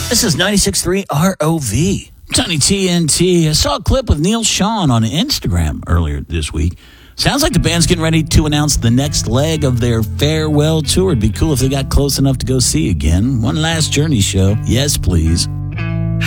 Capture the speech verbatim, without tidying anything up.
This is ninety-six point three R O V. Tony T N T. I saw a clip of Neil Sean on Instagram earlier this week. Sounds like the band's getting ready to announce the next leg of their farewell tour. It'd be cool if they got close enough to go see again. One last Journey show. Yes, please.